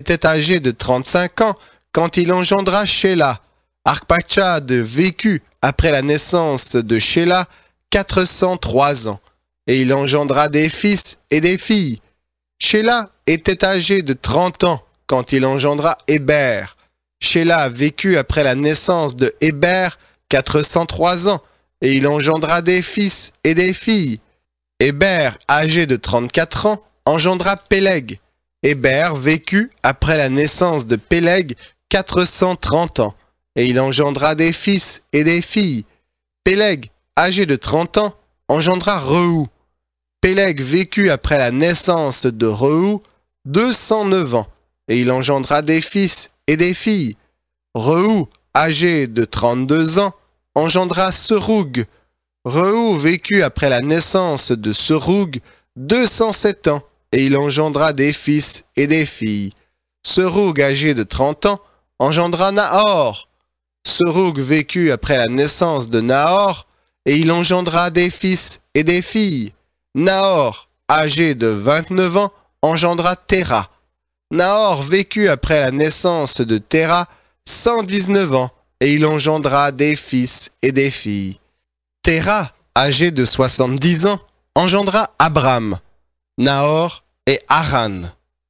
était âgé de 35 ans quand il engendra Shéla. Arpachad vécut après la naissance de Shéla 403 ans, et il engendra des fils et des filles. Shéla était âgé de 30 ans quand il engendra Héber. Shéla vécut après la naissance de Héber 403 ans, et il engendra des fils et des filles. Héber, âgé de 34 ans, engendra Péleg. Héber vécut après la naissance de Péleg 430 ans, et il engendra des fils et des filles. Péleg, âgé de 30 ans, engendra Rehu. Péleg vécut après la naissance de Rehu 209 ans, et il engendra des fils et des filles. Rehu, âgé de 32 ans, engendra Serug. Rehu vécut après la naissance de Serug 207 ans, et il engendra des fils et des filles. Serug, âgé de 30 ans, engendra Nahor. Serug vécut après la naissance de Nahor, et il engendra des fils et des filles. Nahor, âgé de 29 ans, engendra Téra. Nahor vécut après la naissance de Téra 119 ans, et il engendra des fils et des filles. Téra, âgé de 70 ans, engendra Abram, Nahor et Haran.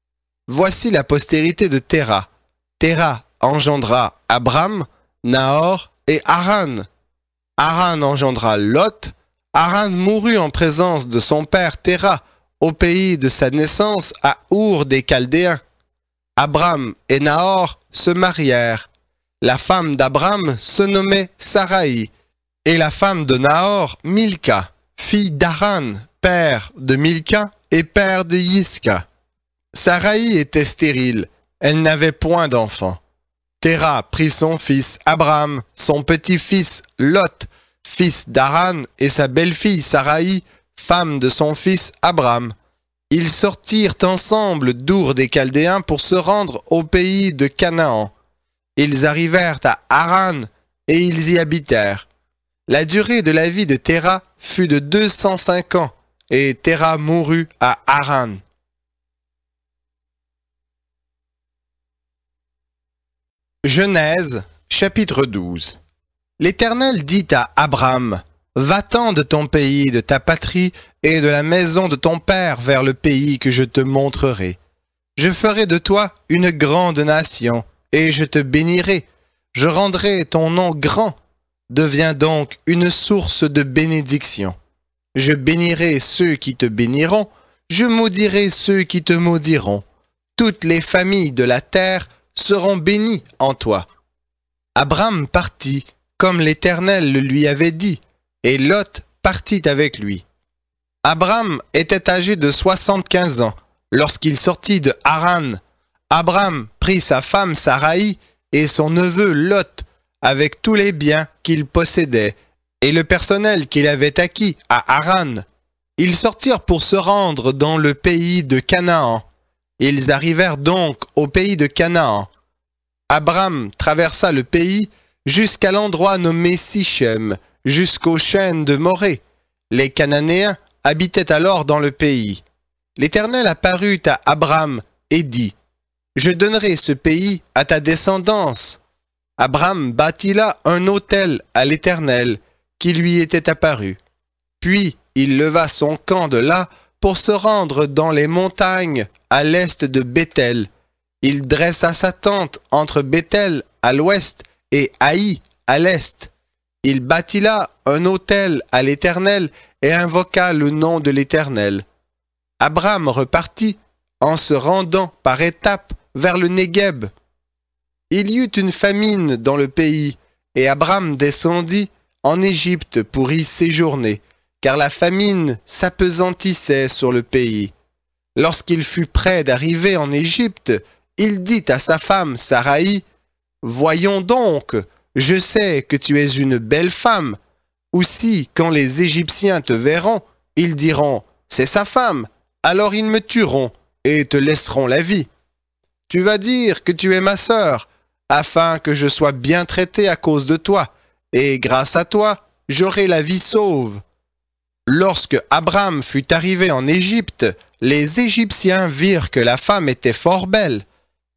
Voici la postérité de Téra. Téra engendra Abram, Nahor et Haran. Haran engendra Lot. Haran mourut en présence de son père Téra, au pays de sa naissance à Our des Chaldéens. Abram et Nahor se marièrent. La femme d'Abram se nommait Saraï, et la femme de Nahor, Milka, fille d'Haran, père de Milka et père de Yiska. Saraï était stérile, elle n'avait point d'enfant. Téra prit son fils Abram, son petit-fils Lot, fils d'Haran, et sa belle-fille Saraï, femme de son fils Abram. Ils sortirent ensemble d'Our des Chaldéens pour se rendre au pays de Canaan. Ils arrivèrent à Haran et ils y habitèrent. La durée de la vie de Téra fut de 205 ans, et Téra mourut à Haran. Genèse, chapitre 12. L'Éternel dit à Abram, « Va-t'en de ton pays, de ta patrie et de la maison de ton père vers le pays que je te montrerai. Je ferai de toi une grande nation, et je te bénirai. Je rendrai ton nom grand. Deviens donc une source de bénédiction. Je bénirai ceux qui te béniront, je maudirai ceux qui te maudiront. Toutes les familles de la terre seront bénies en toi. » Abram partit, comme l'Éternel le lui avait dit, et Lot partit avec lui. Abram était âgé de 75 ans lorsqu'il sortit de Haran. Abram prit sa femme Saraï et son neveu Lot avec tous les biens qu'il possédait et le personnel qu'il avait acquis à Haran. Ils sortirent pour se rendre dans le pays de Canaan. Ils arrivèrent donc au pays de Canaan. Abram traversa le pays jusqu'à l'endroit nommé Sichem, jusqu'aux chênes de Morée. Les Cananéens habitaient alors dans le pays. L'Éternel apparut à Abram et dit, « Je donnerai ce pays à ta descendance. » Abram bâtit là un autel à l'Éternel qui lui était apparu. Puis il leva son camp de là pour se rendre dans les montagnes à l'est de Béthel. Il dressa sa tente entre Béthel à l'ouest et Haï à l'est. Il bâtit là un autel à l'Éternel et invoqua le nom de l'Éternel. Abram repartit en se rendant par étapes vers le Négueb. Il y eut une famine dans le pays, et Abram descendit en Égypte pour y séjourner, car la famine s'appesantissait sur le pays. Lorsqu'il fut près d'arriver en Égypte, il dit à sa femme Saraï, « Voyons donc, je sais que tu es une belle femme. Aussi, quand les Égyptiens te verront, ils diront, « C'est sa femme », alors ils me tueront et te laisseront la vie. Tu vas dire que tu es ma sœur, afin que je sois bien traité à cause de toi, et grâce à toi, j'aurai la vie sauve. » Lorsque Abram fut arrivé en Égypte, les Égyptiens virent que la femme était fort belle.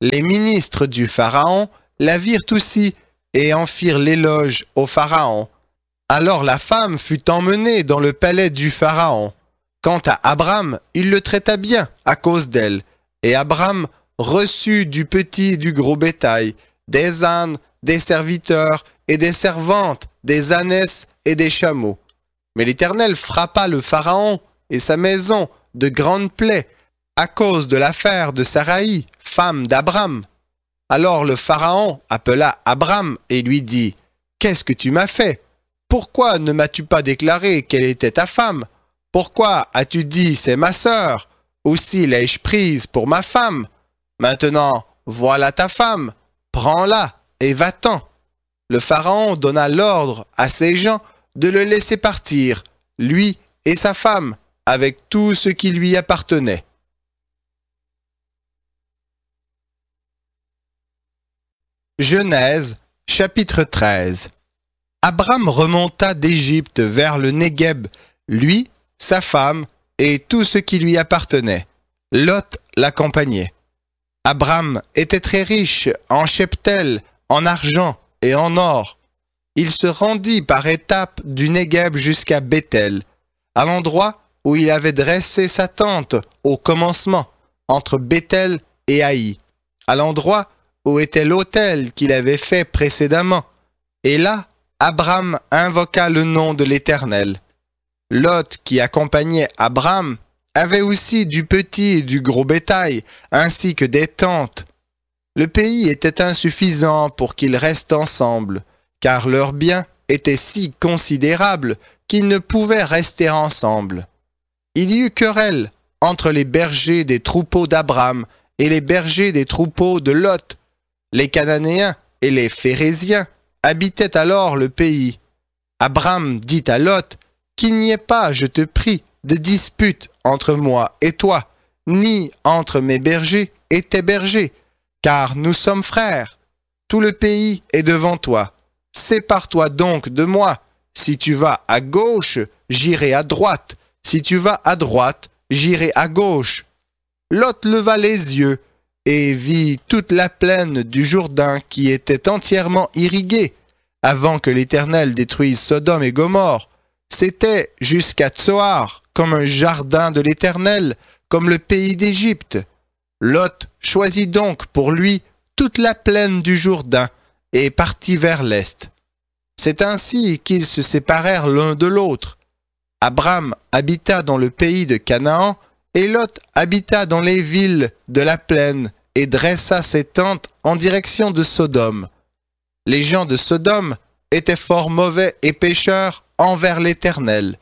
Les ministres du Pharaon la virent aussi et en firent l'éloge au Pharaon. Alors la femme fut emmenée dans le palais du Pharaon. Quant à Abram, il le traita bien à cause d'elle. Et Abram reçut du petit et du gros bétail, des ânes, des serviteurs et des servantes, des ânesses et des chameaux. Mais l'Éternel frappa le Pharaon et sa maison de grandes plaies à cause de l'affaire de Saraï, femme d'Abram. Alors le Pharaon appela Abram et lui dit « Qu'est-ce que tu m'as fait? Pourquoi ne m'as-tu pas déclaré qu'elle était ta femme? Pourquoi as-tu dit c'est ma sœur? Aussi l'ai-je prise pour ma femme? Maintenant, voilà ta femme, prends-la et va-t'en. » Le Pharaon donna l'ordre à ses gens de le laisser partir, lui et sa femme, avec tout ce qui lui appartenait. Genèse, chapitre 13. Abram remonta d'Égypte vers le Négueb, lui, sa femme et tout ce qui lui appartenait. Lot l'accompagnait. Abram était très riche en cheptel, en argent et en or. Il se rendit par étapes du Négueb jusqu'à Béthel, à l'endroit où il avait dressé sa tente au commencement, entre Béthel et Haï, à l'endroit où était l'autel qu'il avait fait précédemment. Et là, Abram invoqua le nom de l'Éternel. Lot, qui accompagnait Abram, avait aussi du petit et du gros bétail, ainsi que des tentes. Le pays était insuffisant pour qu'ils restent ensemble, car leurs biens étaient si considérables qu'ils ne pouvaient rester ensemble. Il y eut querelle entre les bergers des troupeaux d'Abram et les bergers des troupeaux de Lot. Les Cananéens et les Phérésiens habitaient alors le pays. Abram dit à Lot, « Qu'il n'y ait pas, je te prie, de dispute entre moi et toi, ni entre mes bergers et tes bergers, car nous sommes frères. Tout le pays est devant toi. Sépare-toi donc de moi. Si tu vas à gauche, j'irai à droite. Si tu vas à droite, j'irai à gauche. » Lot leva les yeux et vit toute la plaine du Jourdain qui était entièrement irriguée, avant que l'Éternel détruise Sodome et Gomorrhe. C'était jusqu'à Tsoar, comme un jardin de l'Éternel, comme le pays d'Égypte. Lot choisit donc pour lui toute la plaine du Jourdain et partit vers l'est. C'est ainsi qu'ils se séparèrent l'un de l'autre. Abram habita dans le pays de Canaan, et Lot habita dans les villes de la plaine et dressa ses tentes en direction de Sodome. Les gens de Sodome étaient fort mauvais et pécheurs envers l'Éternel.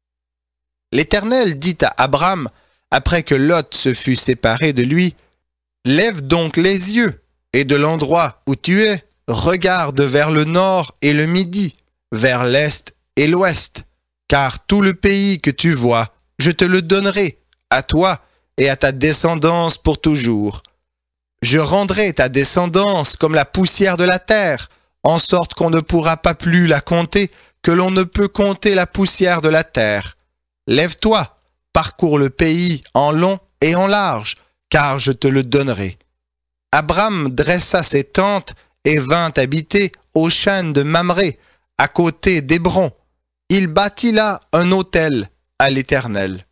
L'Éternel dit à Abram, après que Lot se fut séparé de lui, « Lève donc les yeux, et de l'endroit où tu es, regarde vers le nord et le midi, vers l'est et l'ouest, car tout le pays que tu vois, je te le donnerai, à toi et à ta descendance pour toujours. Je rendrai ta descendance comme la poussière de la terre, en sorte qu'on ne pourra pas plus la compter, que l'on ne peut compter la poussière de la terre. Lève-toi, parcours le pays en long et en large, car je te le donnerai. » Abram dressa ses tentes et vint habiter aux chênes de Mamré, à côté d'Hébron. Il bâtit là un autel à l'Éternel.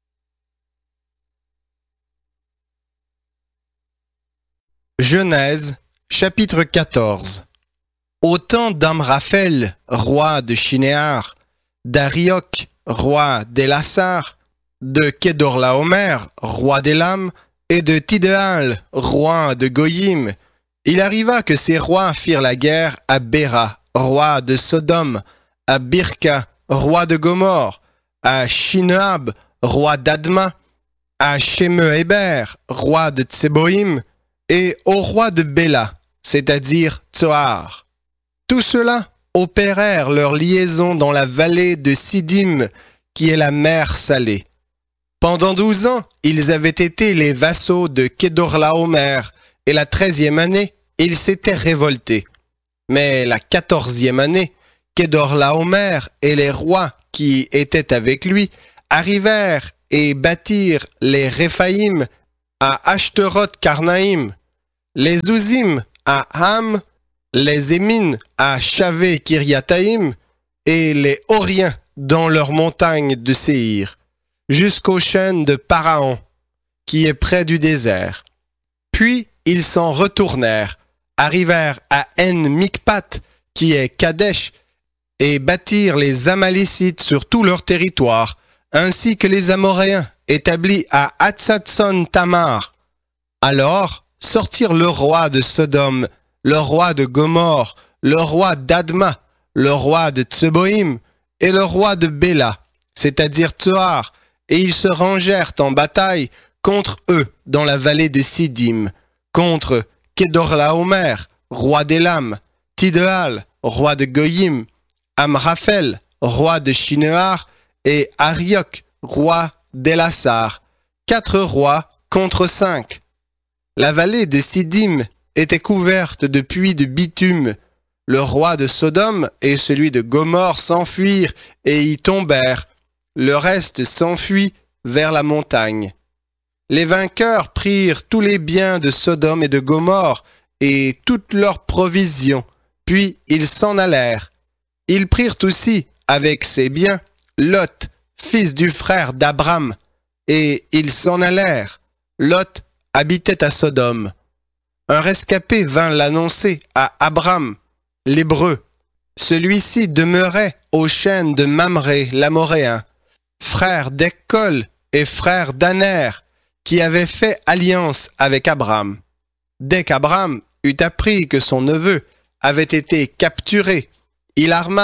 Genèse, chapitre 14. Au temps d'Amraphel, roi de Shinéar, d'Arioc, roi d'Élassar, de Kedorlaomer, roi d'Élam, et de Tidéal, roi de Goyim, il arriva que ces rois firent la guerre à Béra, roi de Sodome, à Birka, roi de Gomorrhe, à Shineab, roi d'Adma, à Shemehéber, roi de Tseboïm, et au roi de Béla, c'est-à-dire Tsoar. Tous ceux-là opérèrent leur liaison dans la vallée de Sidim, qui est la mer salée. Pendant 12 ans, ils avaient été les vassaux de Kedorlaomer, et la 13e année, ils s'étaient révoltés. Mais la 14e année, Kedorlaomer et les rois qui étaient avec lui arrivèrent et bâtirent les Réphaïm à Ashteroth-Karnaïm. les Ouzim à Ham, les Émines à Shavé Kiryataïm et les Horiens dans leurs montagnes de Séhir, jusqu'aux chaînes de Pharaon, qui est près du désert. Puis ils s'en retournèrent, arrivèrent à En-Mikpat, qui est Kadesh, et bâtirent les Amalécites sur tout leur territoire, ainsi que les Amoréens établis à Hatzatson Tamar. Alors sortirent le roi de Sodome, le roi de Gomorre, le roi d'Adma, le roi de Tseboïm et le roi de Béla, c'est-à-dire Tsoar, et ils se rangèrent en bataille contre eux dans la vallée de Sidim, contre Kedorlaomer, roi d'Élam, Tidéal, roi de Goyim, Amraphel, roi de Shinéar, et Ariok, roi d'Elassar, 4 rois contre 5. La vallée de Sidim était couverte de puits de bitume. Le roi de Sodome et celui de Gomorre s'enfuirent et y tombèrent. Le reste s'enfuit vers la montagne. Les vainqueurs prirent tous les biens de Sodome et de Gomorre et toutes leurs provisions, puis ils s'en allèrent. Ils prirent aussi, avec ces biens, Lot, fils du frère d'Abram, et ils s'en allèrent. Lot habitait à Sodome. Un rescapé vint l'annoncer à Abram, l'Hébreu. Celui-ci demeurait aux chaînes de Mamré, l'Amoréen, frère d'Ekkol et frère d'Aner, qui avait fait alliance avec Abram. Dès qu'Abram eut appris que son neveu avait été capturé, il arma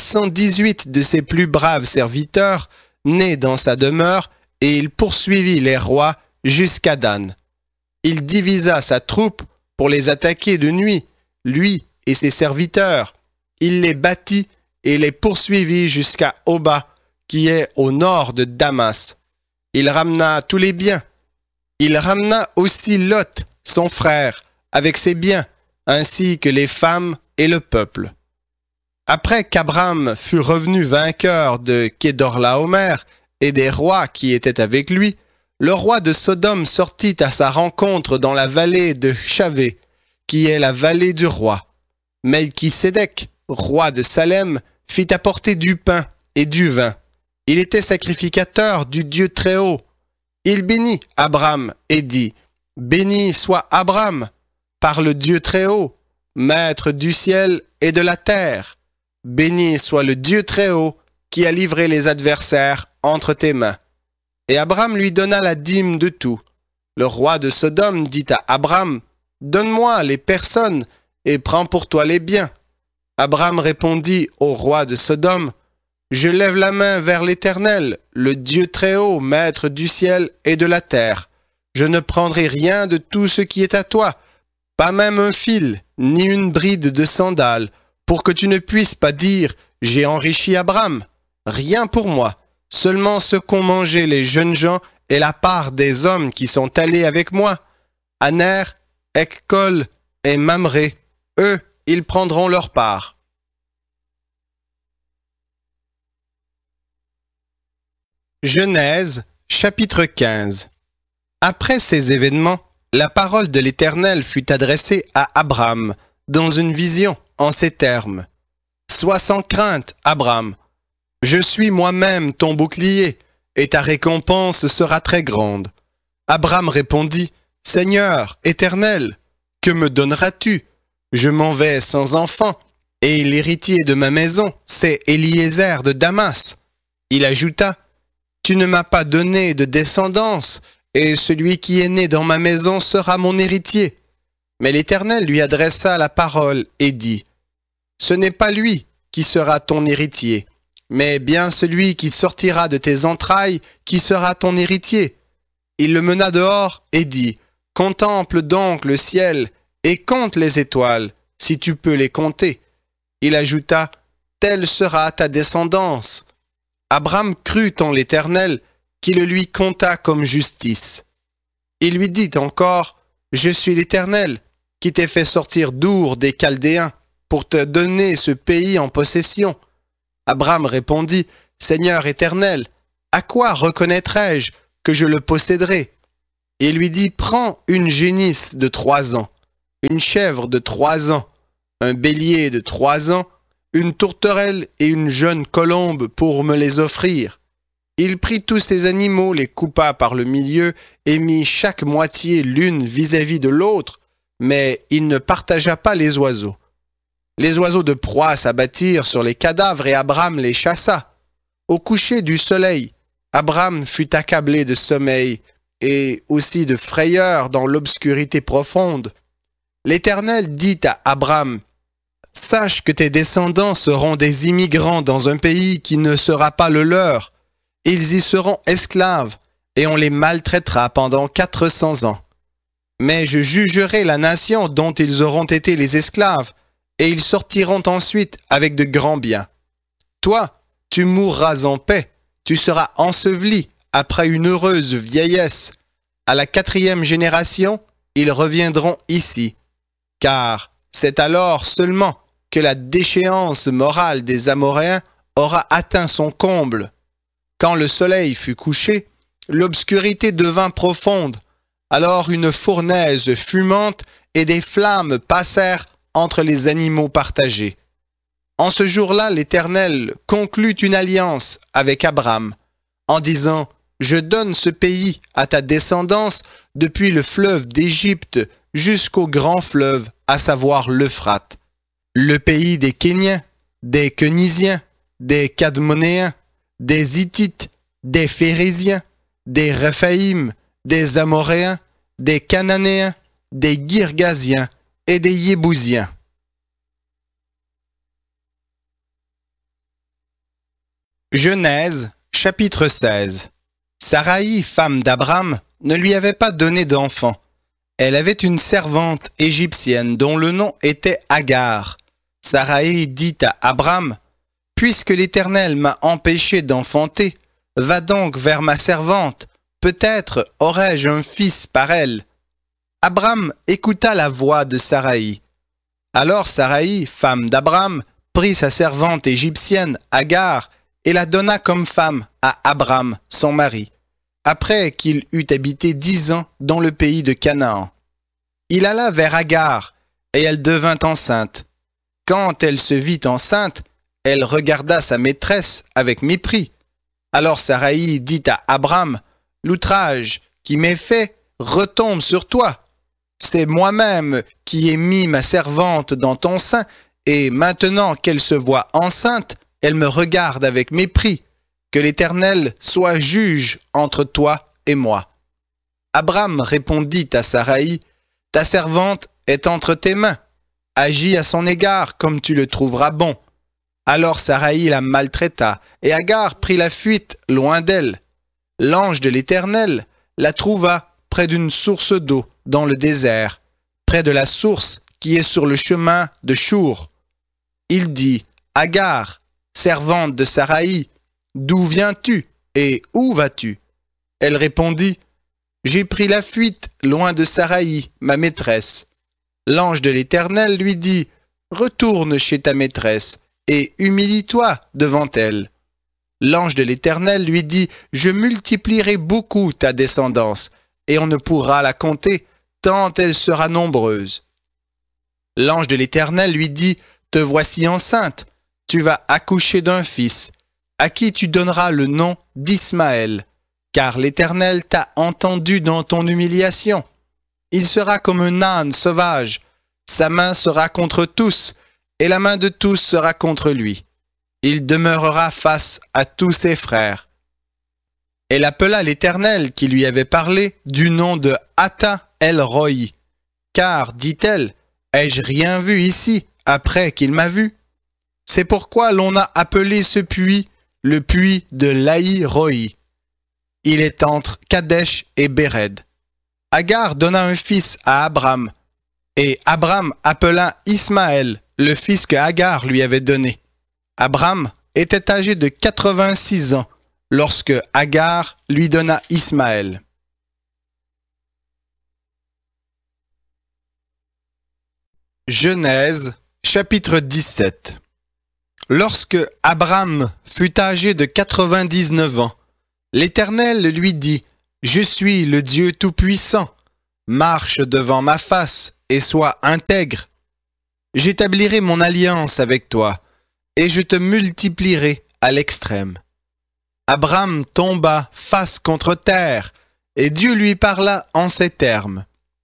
318 de ses plus braves serviteurs, nés dans sa demeure, et il poursuivit les rois jusqu'à Dan. Il divisa sa troupe pour les attaquer de nuit, lui et ses serviteurs. Il les battit et les poursuivit jusqu'à Oba, qui est au nord de Damas. Il ramena tous les biens. Il ramena aussi Lot, son frère, avec ses biens, ainsi que les femmes et le peuple. Après qu'Abram fut revenu vainqueur de Kedorlaomer et des rois qui étaient avec lui, le roi de Sodome sortit à sa rencontre dans la vallée de Shavé, qui est la vallée du roi. Melchisédek, roi de Salem, fit apporter du pain et du vin. Il était sacrificateur du Dieu Très-Haut. Il bénit Abram et dit, « Béni soit Abram par le Dieu Très-Haut, maître du ciel et de la terre. Béni soit le Dieu Très-Haut qui a livré les adversaires entre tes mains. » Et Abram lui donna la dîme de tout. Le roi de Sodome dit à Abram, « Donne-moi les personnes et prends pour toi les biens. » Abram répondit au roi de Sodome, « Je lève la main vers l'Éternel, le Dieu Très-Haut, maître du ciel et de la terre. Je ne prendrai rien de tout ce qui est à toi, pas même un fil, ni une bride de sandales, pour que tu ne puisses pas dire, j'ai enrichi Abram. Rien pour moi, seulement ce qu'ont mangé les jeunes gens et la part des hommes qui sont allés avec moi. Aner, Ekkol et Mamré, eux, ils prendront leur part. » Genèse, chapitre 15. Après ces événements, la parole de l'Éternel fut adressée à Abram, dans une vision, en ces termes. « Sois sans crainte, Abram. Je suis moi-même ton bouclier, et ta récompense sera très grande. » Abram répondit, « Seigneur, Éternel, que me donneras-tu? Je m'en vais sans enfant, et l'héritier de ma maison, c'est Éliézer de Damas. » Il ajouta, « Tu ne m'as pas donné de descendance, et celui qui est né dans ma maison sera mon héritier. » Mais l'Éternel lui adressa la parole et dit, « Ce n'est pas lui qui sera ton héritier, mais bien celui qui sortira de tes entrailles qui sera ton héritier. » Il le mena dehors et dit, « Contemple donc le ciel et compte les étoiles, si tu peux les compter. » Il ajouta, « Telle sera ta descendance. » Abram crut en l'Éternel, qui le lui compta comme justice. Il lui dit encore, « Je suis l'Éternel, qui t'ai fait sortir d'Our des Chaldéens, pour te donner ce pays en possession. » Abram répondit, « Seigneur Éternel, à quoi reconnaîtrai-je que je le posséderai ?» Et il lui dit, « Prends une génisse de 3 ans. une chèvre de 3 ans, un bélier de 3 ans, une tourterelle et une jeune colombe pour me les offrir. Il prit tous ces animaux, les coupa par le milieu et mit chaque moitié l'une vis-à-vis de l'autre, mais il ne partagea pas les oiseaux. Les oiseaux de proie s'abattirent sur les cadavres et Abram les chassa. Au coucher du soleil, Abram fut accablé de sommeil et aussi de frayeur dans l'obscurité profonde. L'Éternel dit à Abram, « Sache que tes descendants seront des immigrants dans un pays qui ne sera pas le leur. Ils y seront esclaves et on les maltraitera pendant 400 ans. Mais je jugerai la nation dont ils auront été les esclaves et ils sortiront ensuite avec de grands biens. Toi, tu mourras en paix, tu seras enseveli après une heureuse vieillesse. À la 4e génération, ils reviendront ici. Car c'est alors seulement que la déchéance morale des Amoréens aura atteint son comble. Quand le soleil fut couché, l'obscurité devint profonde. Alors une fournaise fumante et des flammes passèrent entre les animaux partagés. En ce jour-là, l'Éternel conclut une alliance avec Abram, en disant « Je donne ce pays à ta descendance depuis le fleuve d'Égypte jusqu'au grand fleuve, à savoir l'Euphrate, le pays des Kéniens, des Kenisiens, des Cadmonéens, des Hittites, des Phérésiens, des Réphaïm, des Amoréens, des Cananéens, des Girgasiens et des Yébousiens. » Genèse, chapitre 16. Saraï, femme d'Abram, ne lui avait pas donné d'enfant. Elle avait une servante égyptienne dont le nom était Agar. Saraï dit à Abram, « Puisque l'Éternel m'a empêché d'enfanter, va donc vers ma servante, peut-être aurai-je un fils par elle. » Abram écouta la voix de Saraï. Alors Saraï, femme d'Abram, prit sa servante égyptienne Agar et la donna comme femme à Abram, son mari, après qu'il eut habité 10 ans dans le pays de Canaan. Il alla vers Agar, et elle devint enceinte. Quand elle se vit enceinte, elle regarda sa maîtresse avec mépris. Alors Saraï dit à Abram, « L'outrage qui m'est fait retombe sur toi. C'est moi-même qui ai mis ma servante dans ton sein, et maintenant qu'elle se voit enceinte, elle me regarde avec mépris. Que l'Éternel soit juge entre toi et moi. » Abram répondit à Saraï, « Ta servante est entre tes mains. Agis à son égard comme tu le trouveras bon. » Alors Saraï la maltraita, et Agar prit la fuite loin d'elle. L'ange de l'Éternel la trouva près d'une source d'eau dans le désert, près de la source qui est sur le chemin de Chour. Il dit, « Agar, servante de Saraï, d'où viens-tu et où vas-tu » Elle répondit, « J'ai pris la fuite loin de Saraï, ma maîtresse. » L'ange de l'Éternel lui dit, « Retourne chez ta maîtresse et humilie-toi devant elle. » L'ange de l'Éternel lui dit, « Je multiplierai beaucoup ta descendance, et on ne pourra la compter, tant elle sera nombreuse. » L'ange de l'Éternel lui dit, « Te voici enceinte, tu vas accoucher d'un fils, à qui tu donneras le nom d'Ismaël, car l'Éternel t'a entendu dans ton humiliation. Il sera comme un âne sauvage, sa main sera contre tous, et la main de tous sera contre lui. Il demeurera face à tous ses frères. » Elle appela l'Éternel qui lui avait parlé du nom de Atta El-Roi. Car, dit-elle, ai-je rien vu ici après qu'il m'a vu? C'est pourquoi l'on a appelé ce puits le puits de Laï-Roi. Il est entre Kadesh et Béred. Agar donna un fils à Abram, et Abram appela Ismaël, le fils que Agar lui avait donné. Abram était âgé de 86 ans lorsque Agar lui donna Ismaël. Genèse, chapitre 17. Lorsque Abram fut âgé de 99 ans, l'Éternel lui dit, « Je suis le Dieu Tout-Puissant. Marche devant ma face et sois intègre. J'établirai mon alliance avec toi, et je te multiplierai à l'extrême. Abraham tomba face contre terre, et Dieu lui parla en ces termes.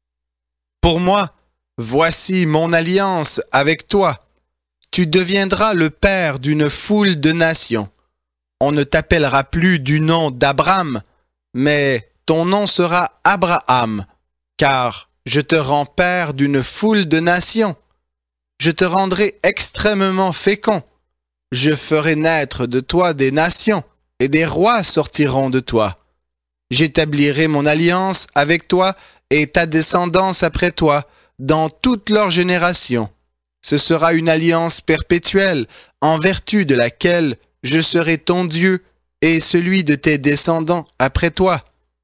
Pour moi, voici mon alliance avec toi. Tu deviendras le père d'une foule de nations. On ne t'appellera plus du nom d'Abraham, mais ton nom sera Abraham, car je te rends père d'une foule de nations. Je te rendrai extrêmement fécond. Je ferai naître de toi des nations, et des rois sortiront de toi. J'établirai mon alliance avec toi et ta descendance après toi, dans toutes leurs générations. Ce sera une alliance perpétuelle, en vertu de laquelle je serai ton Dieu et celui de tes descendants après toi.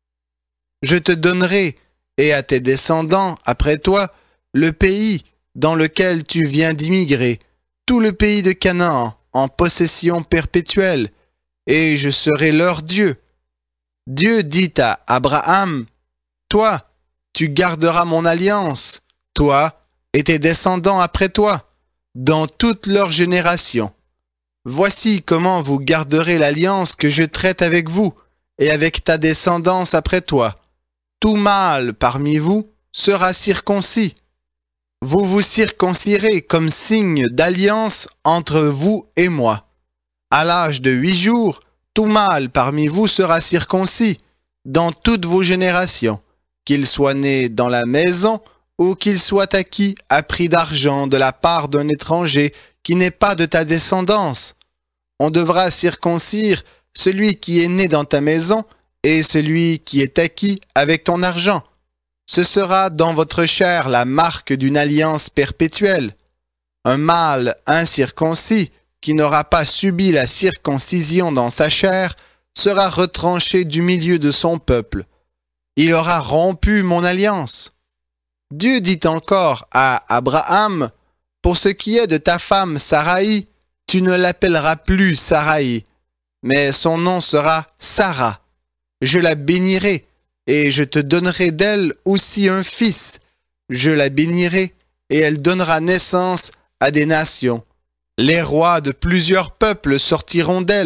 Je te donnerai, et à tes descendants après toi, le pays dans lequel tu viens d'immigrer, tout le pays de Canaan, en possession perpétuelle, et je serai leur Dieu. Dieu dit à Abraham, « Toi, tu garderas mon alliance, toi et tes descendants après toi, dans toutes leurs générations. Voici comment vous garderez l'alliance que je traite avec vous et avec ta descendance après toi. Tout mâle parmi vous sera circoncis. Vous vous circoncirez comme signe d'alliance entre vous et moi. À l'âge de 8 jours, tout mâle parmi vous sera circoncis dans toutes vos générations, qu'il soit né dans la maison ou qu'il soit acquis à prix d'argent de la part d'un étranger qui n'est pas de ta descendance. On devra circoncire celui qui est né dans ta maison et celui qui est acquis avec ton argent. Ce sera dans votre chair la marque d'une alliance perpétuelle. Un mâle incirconcis qui n'aura pas subi la circoncision dans sa chair sera retranché du milieu de son peuple. Il aura rompu mon alliance. Dieu dit encore à Abraham, « Pour ce qui est de ta femme Saraï, tu ne l'appelleras plus Saraï, mais son nom sera Sarah. Je la bénirai, et je te donnerai d'elle aussi un fils. Je la bénirai, et elle donnera naissance à des nations. Les rois de plusieurs peuples sortiront d'elle. »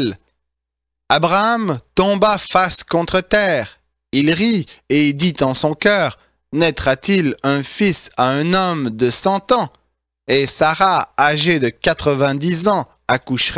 Abraham tomba face contre terre. Il rit et dit en son cœur, « Naîtra-t-il un fils à un homme de 100 ans? Et Sarah, âgée de 90 ans, accoucherait-elle? »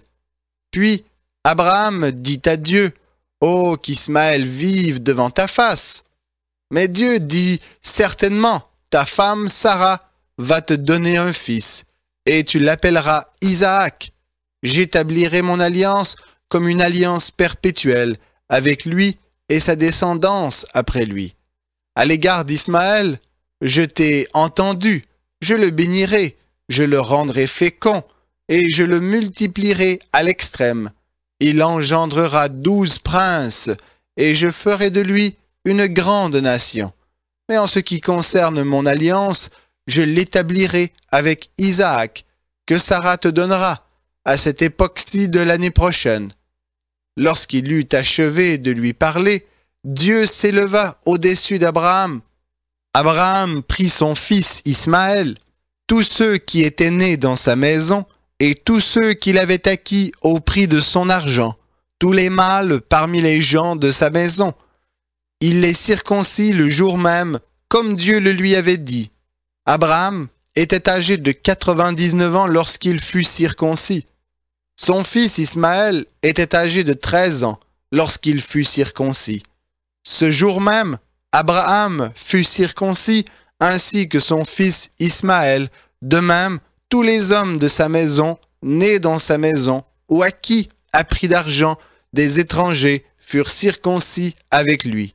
Puis Abraham dit à Dieu, « Oh, qu'Ismaël vive devant ta face. » Mais Dieu dit, « Certainement, ta femme Sarah va te donner un fils, et tu l'appelleras Isaac. J'établirai mon alliance comme une alliance perpétuelle avec lui et sa descendance après lui. À l'égard d'Ismaël, je t'ai entendu, je le bénirai, je le rendrai fécond, et je le multiplierai à l'extrême. Il engendrera 12 princes, et je ferai de lui une grande nation. Mais en ce qui concerne mon alliance, je l'établirai avec Isaac, que Sarah te donnera, à cette époque-ci de l'année prochaine. » Lorsqu'il eut achevé de lui parler, Dieu s'éleva au-dessus d'Abraham. Abraham prit son fils Ismaël, tous ceux qui étaient nés dans sa maison, et tous ceux qu'il avait acquis au prix de son argent, tous les mâles parmi les gens de sa maison. Il les circoncit le jour même, comme Dieu le lui avait dit. Abraham était âgé de 99 ans lorsqu'il fut circoncis. Son fils Ismaël était âgé de 13 ans lorsqu'il fut circoncis. Ce jour même, Abraham fut circoncis ainsi que son fils Ismaël, de même tous les hommes de sa maison, nés dans sa maison, ou acquis à prix d'argent des étrangers, furent circoncis avec lui.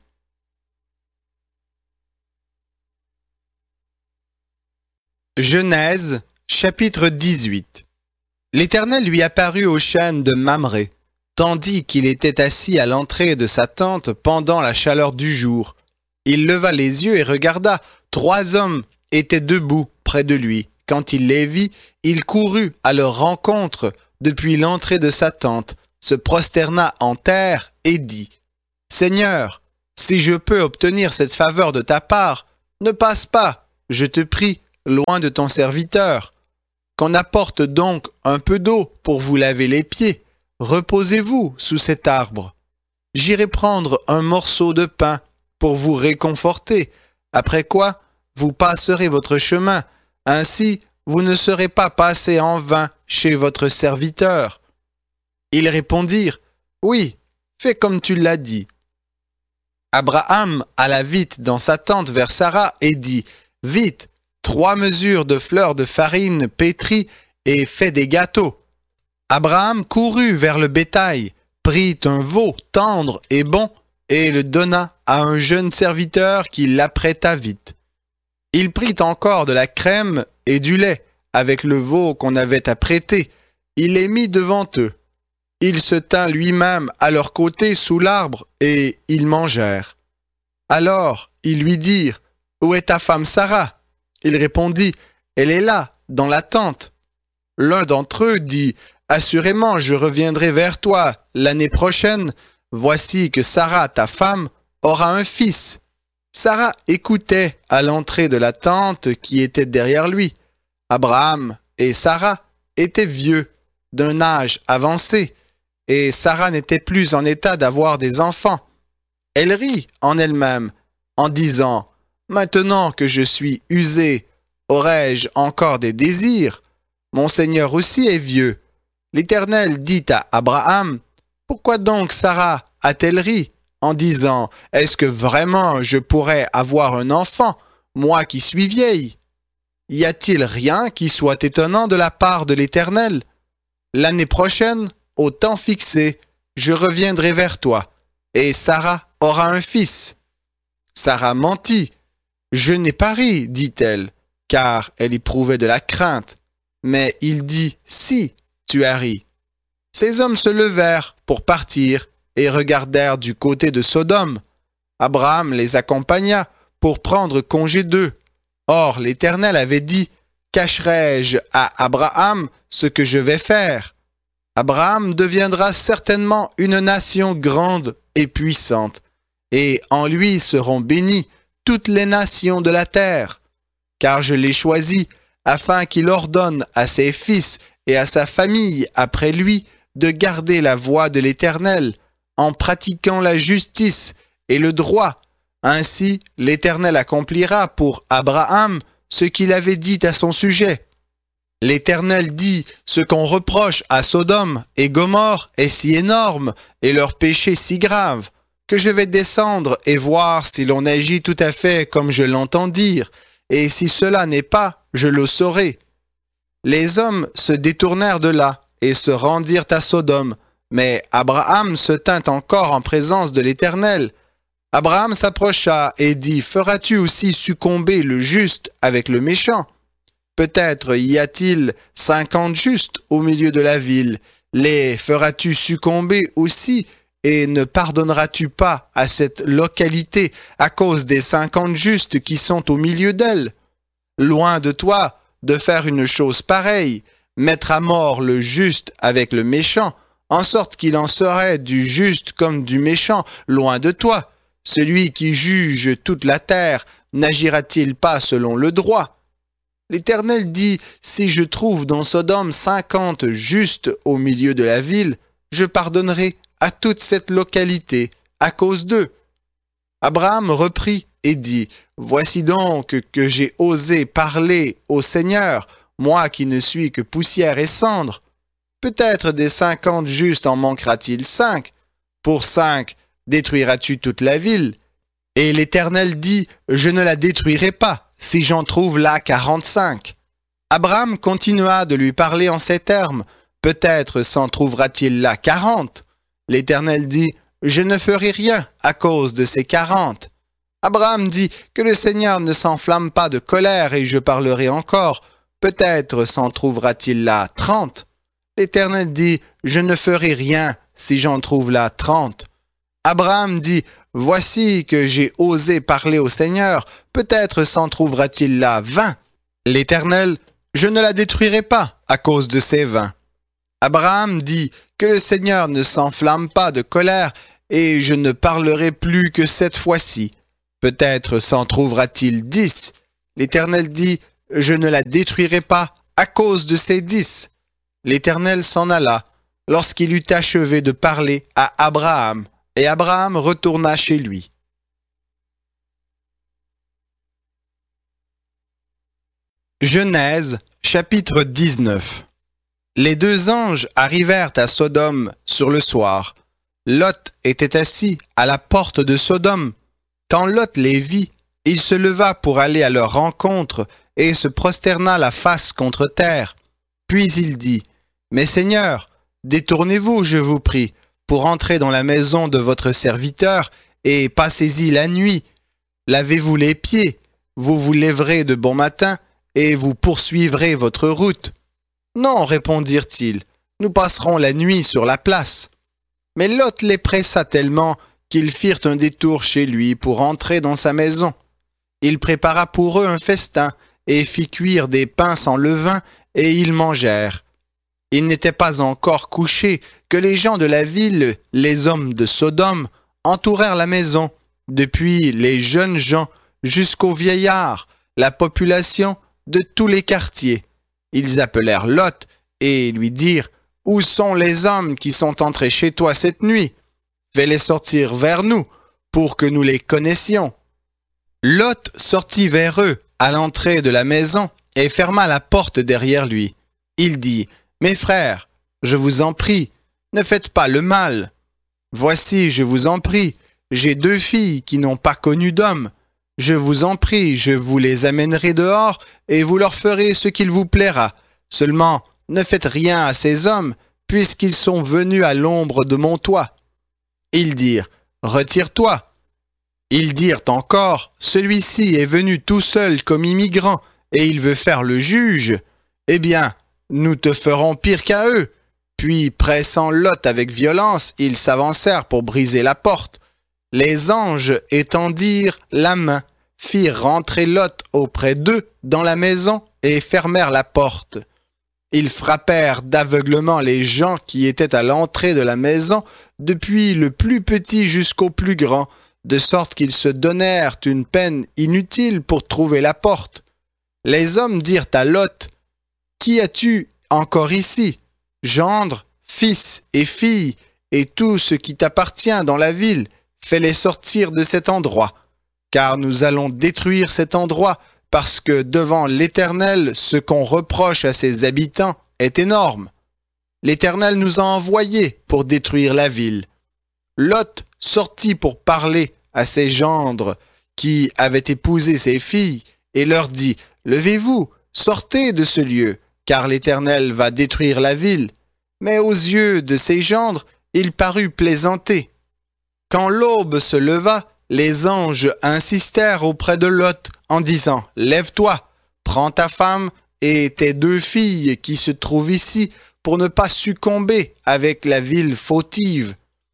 Genèse, chapitre 18. L'Éternel lui apparut au chêne de Mamré, tandis qu'il était assis à l'entrée de sa tente pendant la chaleur du jour. Il leva les yeux et regarda, 3 hommes étaient debout près de lui. Quand il les vit, il courut à leur rencontre depuis l'entrée de sa tente, se prosterna en terre et dit, « Seigneur, si je peux obtenir cette faveur de ta part, ne passe pas je te prie, loin de ton serviteur. Qu'on apporte donc un peu d'eau pour vous laver les pieds. Reposez-vous sous cet arbre. J'irai prendre un morceau de pain pour vous réconforter, après quoi vous passerez votre chemin. Ainsi, vous ne serez pas passé en vain chez votre serviteur. » Ils répondirent, « Oui, fais comme tu l'as dit. » Abraham alla vite dans sa tente vers Sarah et dit, « Vite, 3 mesures de fleurs de farine pétrie et fais des gâteaux. » Abraham courut vers le bétail, prit un veau tendre et bon et le donna à un jeune serviteur qui l'apprêta vite. Il prit encore de la crème et du lait avec le veau qu'on avait apprêté. Il les mit devant eux. Il se tint lui-même à leur côté sous l'arbre et ils mangèrent. Alors ils lui dirent, « Où est ta femme Sarah ?» Il répondit, « Elle est là, dans la tente. » L'un d'entre eux dit, « Assurément, je reviendrai vers toi l'année prochaine. Voici que Sarah, ta femme, aura un fils. » Sarah écoutait à l'entrée de la tente qui était derrière lui. Abraham et Sarah étaient vieux, d'un âge avancé, et Sarah n'était plus en état d'avoir des enfants. Elle rit en elle-même, en disant, « Maintenant que je suis usée, aurai-je encore des désirs? Mon Seigneur aussi est vieux. » L'Éternel dit à Abraham, « Pourquoi donc Sarah a-t-elle ri en disant, « Est-ce que vraiment je pourrais avoir un enfant, moi qui suis vieille? » Y a-t-il rien qui soit étonnant de la part de l'Éternel? L'année prochaine, au temps fixé, je reviendrai vers toi, et Sarah aura un fils. » Sarah mentit. « Je n'ai pas ri, dit-elle, car elle éprouvait de la crainte. Mais il dit, « Si, tu as ri. » Ces hommes se levèrent pour partir et regardèrent du côté de Sodome. Abraham les accompagna pour prendre congé d'eux. Or l'Éternel avait dit, « Cacherai-je à Abraham ce que je vais faire? Abraham deviendra certainement une nation grande et puissante, et en lui seront bénies toutes les nations de la terre. Car je l'ai choisi afin qu'il ordonne à ses fils et à sa famille après lui de garder la voie de l'Éternel, en pratiquant la justice et le droit. Ainsi, l'Éternel accomplira pour Abraham ce qu'il avait dit à son sujet. L'Éternel dit, ce qu'on reproche à Sodome et Gomorrhe est si énorme et leur péché si grave, que je vais descendre et voir si l'on agit tout à fait comme je l'entends dire, et si cela n'est pas, je le saurai. Les hommes se détournèrent de là et se rendirent à Sodome, mais Abraham se tint encore en présence de l'Éternel. Abraham s'approcha et dit, « Feras-tu aussi succomber le juste avec le méchant? Peut-être y a-t-il 50 justes au milieu de la ville. Les feras-tu succomber aussi, et ne pardonneras-tu pas à cette localité à cause des 50 justes qui sont au milieu d'elle? Loin de toi de faire une chose pareille, mettre à mort le juste avec le méchant, en sorte qu'il en serait du juste comme du méchant, loin de toi. Celui qui juge toute la terre n'agira-t-il pas selon le droit? L'Éternel dit, si je trouve dans Sodome 50 justes au milieu de la ville, je pardonnerai à toute cette localité à cause d'eux. » Abraham reprit et dit, « Voici donc que j'ai osé parler au Seigneur, moi qui ne suis que poussière et cendre. Peut-être des 50 justes en manquera-t-il 5. Pour 5, détruiras-tu toute la ville? » Et l'Éternel dit, « Je ne la détruirai pas, si j'en trouve là 45. » Abraham continua de lui parler en ces termes, « Peut-être s'en trouvera-t-il là 40. » L'Éternel dit, « Je ne ferai rien à cause de ces 40. » Abraham dit, « Que le Seigneur ne s'enflamme pas de colère et je parlerai encore. Peut-être s'en trouvera-t-il là 30. » L'Éternel dit, « Je ne ferai rien si j'en trouve là 30. » Abraham dit, « Voici que j'ai osé parler au Seigneur, peut-être s'en trouvera-t-il là 20. » L'Éternel, « Je ne la détruirai pas à cause de ces 20. » Abraham dit, « Que le Seigneur ne s'enflamme pas de colère, et je ne parlerai plus que cette fois-ci. Peut-être s'en trouvera-t-il 10. » L'Éternel dit, je ne la détruirai pas à cause de ces 10. L'Éternel s'en alla lorsqu'il eut achevé de parler à Abraham, et Abraham retourna chez lui. Genèse, chapitre 19. Les 2 anges arrivèrent à Sodome sur le soir. Lot était assis à la porte de Sodome. Quand Lot les vit, il se leva pour aller à leur rencontre et se prosterna la face contre terre. Puis il dit, « Mes seigneurs, détournez-vous, je vous prie, pour entrer dans la maison de votre serviteur et passez-y la nuit. Lavez-vous les pieds, vous vous lèverez de bon matin et vous poursuivrez votre route. » « Non, répondirent-ils, nous passerons la nuit sur la place. » Mais Lot les pressa tellement qu'ils firent un détour chez lui pour entrer dans sa maison. Il prépara pour eux un festin et fit cuire des pains sans levain et ils mangèrent. Ils n'étaient pas encore couchés que les gens de la ville, les hommes de Sodome, entourèrent la maison, depuis les jeunes gens jusqu'aux vieillards, la population de tous les quartiers. Ils appelèrent Lot et lui dirent, « Où sont les hommes qui sont entrés chez toi cette nuit? Fais-les sortir vers nous, pour que nous les connaissions. » Lot sortit vers eux à l'entrée de la maison et ferma la porte derrière lui. Il dit, « Mes frères, je vous en prie, ne faites pas le mal. Voici, je vous en prie, j'ai 2 filles qui n'ont pas connu d'homme. Je vous en prie, je vous les amènerai dehors et vous leur ferez ce qu'il vous plaira. Seulement, ne faites rien à ces hommes, puisqu'ils sont venus à l'ombre de mon toit. » Ils dirent, « Retire-toi. » Ils dirent encore, « Celui-ci est venu tout seul comme immigrant, et il veut faire le juge. Eh bien, nous te ferons pire qu'à eux. » Puis, pressant Lot avec violence, ils s'avancèrent pour briser la porte. Les anges étendirent la main, firent rentrer Lot auprès d'eux dans la maison et fermèrent la porte. Ils frappèrent d'aveuglement les gens qui étaient à l'entrée de la maison, depuis le plus petit jusqu'au plus grand, de sorte qu'ils se donnèrent une peine inutile pour trouver la porte. Les hommes dirent à Lot, « Qui as-tu encore ici? Gendre, fils et filles, et tout ce qui t'appartient dans la ville, fais-les sortir de cet endroit, car nous allons détruire cet endroit, parce que devant l'Éternel, ce qu'on reproche à ses habitants est énorme. L'Éternel nous a envoyés pour détruire la ville. » Lot sortit pour parler à ses gendres qui avaient épousé ses filles et leur dit, « Levez-vous, sortez de ce lieu, car l'Éternel va détruire la ville. » Mais aux yeux de ses gendres, il parut plaisanter. Quand l'aube se leva, les anges insistèrent auprès de Lot en disant, « Lève-toi, prends ta femme et tes 2 filles qui se trouvent ici pour ne pas succomber avec la ville fautive. »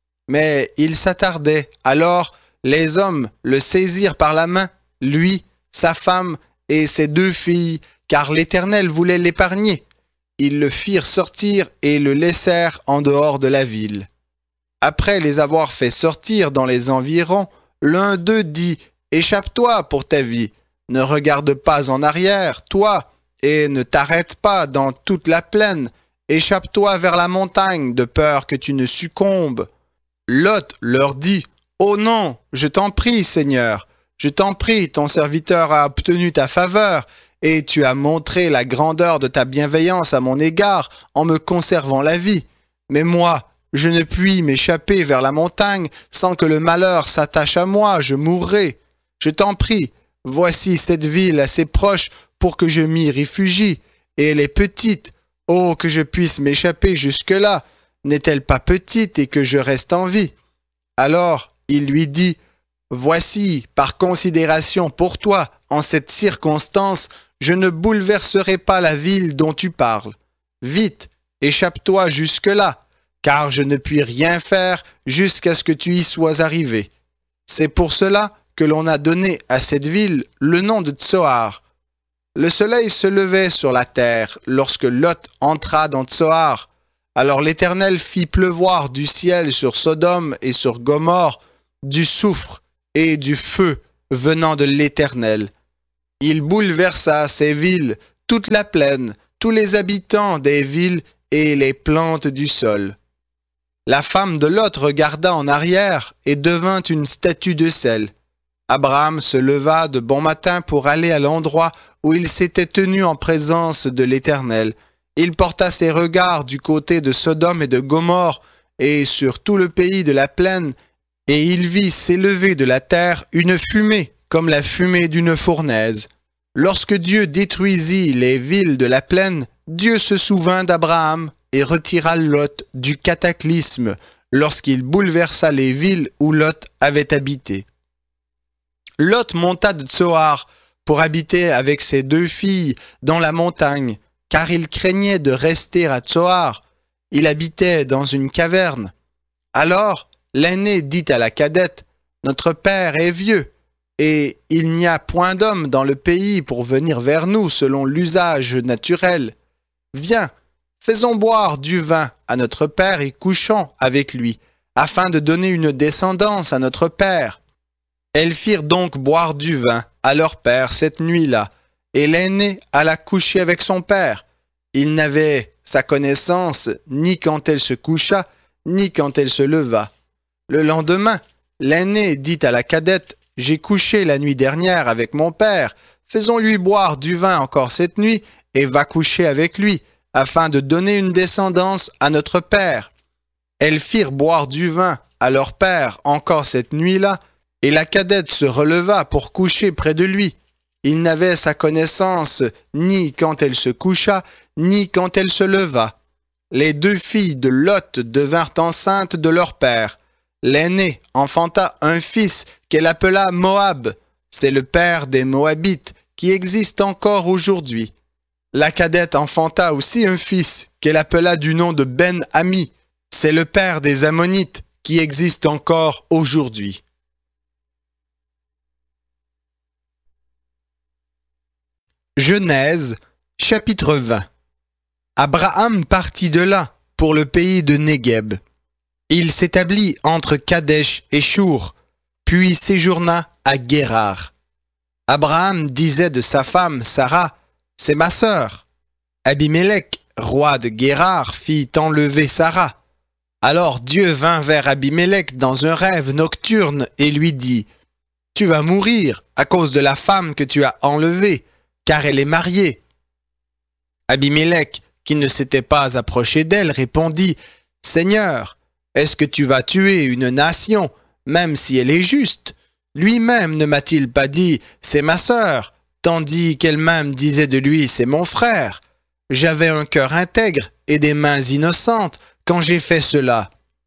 Mais il s'attardait. Alors les hommes le saisirent par la main, lui, sa femme et ses 2 filles, car l'Éternel voulait l'épargner. Ils le firent sortir et le laissèrent en dehors de la ville. Après les avoir fait sortir dans les environs, l'un d'eux dit, « Échappe-toi pour ta vie, ne regarde pas en arrière, toi, et ne t'arrête pas dans toute la plaine. Échappe-toi vers la montagne, de peur que tu ne succombes. » Lot leur dit, « Oh non, je t'en prie, Seigneur, je t'en prie, ton serviteur a obtenu ta faveur, et tu as montré la grandeur de ta bienveillance à mon égard en me conservant la vie. Mais moi, je ne puis m'échapper vers la montagne sans que le malheur s'attache à moi, je mourrai. Je t'en prie, voici cette ville assez proche pour que je m'y réfugie, et elle est petite. Oh, que je puisse m'échapper jusque-là. N'est-elle pas petite et que je reste en vie? » Alors il lui dit, « Voici, par considération pour toi, en cette circonstance, je ne bouleverserai pas la ville dont tu parles. Vite, échappe-toi jusque-là, car je ne puis rien faire jusqu'à ce que tu y sois arrivé. C'est pour cela que l'on a donné à cette ville le nom de Tsoar. » Le soleil se levait sur la terre lorsque Lot entra dans Tsoar. Alors l'Éternel fit pleuvoir du ciel sur Sodome et sur Gomorrhe du soufre et du feu venant de l'Éternel. Il bouleversa ces villes, toute la plaine, tous les habitants des villes et les plantes du sol. La femme de Lot regarda en arrière et devint une statue de sel. Abraham se leva de bon matin pour aller à l'endroit où il s'était tenu en présence de l'Éternel. Il porta ses regards du côté de Sodome et de Gomorrhe et sur tout le pays de la plaine, et il vit s'élever de la terre une fumée comme la fumée d'une fournaise. Lorsque Dieu détruisit les villes de la plaine, Dieu se souvint d'Abraham et retira Lot du cataclysme lorsqu'il bouleversa les villes où Lot avait habité. Lot monta de Tsoar pour habiter avec ses 2 filles dans la montagne, car il craignait de rester à Tsoar. Il habitait dans une caverne. Alors, l'aîné dit à la cadette, « Notre père est vieux, et il n'y a point d'homme dans le pays pour venir vers nous selon l'usage naturel. Viens, faisons boire du vin à notre père et couchons avec lui, afin de donner une descendance à notre père. » Elles firent donc boire du vin à leur père cette nuit-là, et l'aînée alla coucher avec son père. Il n'avait sa connaissance ni quand elle se coucha, ni quand elle se leva. Le lendemain, l'aînée dit à la cadette, « J'ai couché la nuit dernière avec mon père, faisons-lui boire du vin encore cette nuit, et va coucher avec lui, afin de donner une descendance à notre père. » Elles firent boire du vin à leur père encore cette nuit-là, et la cadette se releva pour coucher près de lui. Il n'avait sa connaissance ni quand elle se coucha, ni quand elle se leva. Les 2 filles de Lot devinrent enceintes de leur père. L'aînée enfanta un fils qu'elle appela Moab. C'est le père des Moabites qui existe encore aujourd'hui. La cadette enfanta aussi un fils qu'elle appela du nom de Ben-Ami. C'est le père des Ammonites qui existe encore aujourd'hui. Genèse, chapitre 20. Abraham partit de là pour le pays de Négueb. Il s'établit entre Kadesh et Shur, puis séjourna à Guérar. Abraham disait de sa femme Sarah, « C'est ma sœur. » Abimélec, roi de Guérar, fit enlever Sarah. Alors Dieu vint vers Abimélec dans un rêve nocturne et lui dit, « Tu vas mourir à cause de la femme que tu as enlevée, car elle est mariée. » Abimélec, qui ne s'était pas approché d'elle, répondit, « Seigneur, est-ce que tu vas tuer une nation, même si elle est juste? Lui-même ne m'a-t-il pas dit, c'est ma sœur, tandis qu'elle-même disait de lui, c'est mon frère? J'avais un cœur intègre et des mains innocentes quand j'ai fait cela. »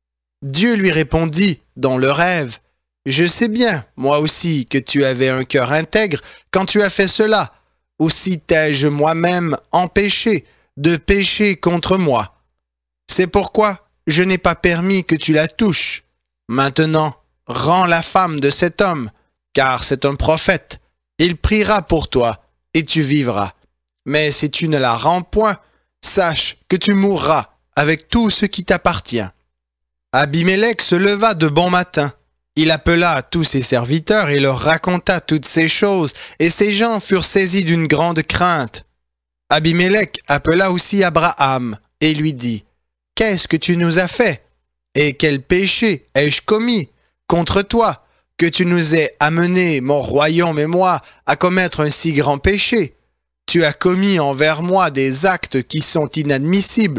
Dieu lui répondit dans le rêve, « Je sais bien, moi aussi, que tu avais un cœur intègre quand tu as fait cela. Aussi t'ai-je moi-même empêché de pécher contre moi. C'est pourquoi je n'ai pas permis que tu la touches. Maintenant, rends la femme de cet homme, car c'est un prophète. Il priera pour toi, et tu vivras. Mais si tu ne la rends point, sache que tu mourras avec tout ce qui t'appartient. » Abimélec se leva de bon matin. Il appela tous ses serviteurs et leur raconta toutes ces choses, et ces gens furent saisis d'une grande crainte. Abimélec appela aussi Abraham et lui dit, « Qu'est-ce que tu nous as fait? Et quel péché ai-je commis contre toi, que tu nous aies amené, mon royaume et moi, à commettre un si grand péché? Tu as commis envers moi des actes qui sont inadmissibles. »